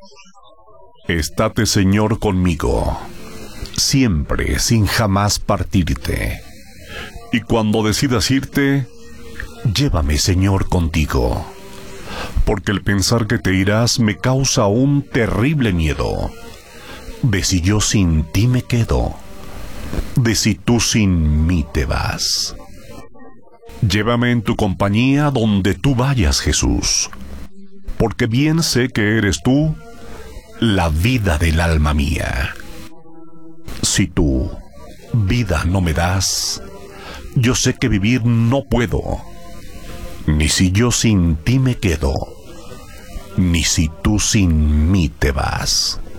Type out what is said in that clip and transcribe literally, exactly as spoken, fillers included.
Estate, Señor, conmigo, siempre, sin jamás partirte. Y cuando decidas irte, llévame, Señor, contigo, porque el pensar que te irás me causa un terrible miedo, de si yo sin ti me quedo, de si tú sin mí te vas. Llévame en tu compañía donde tú vayas, Jesús, porque bien sé que eres tú la vida del alma mía. Si tú vida no me das, yo sé que vivir no puedo, ni si yo sin ti me quedo, ni si tú sin mí te vas.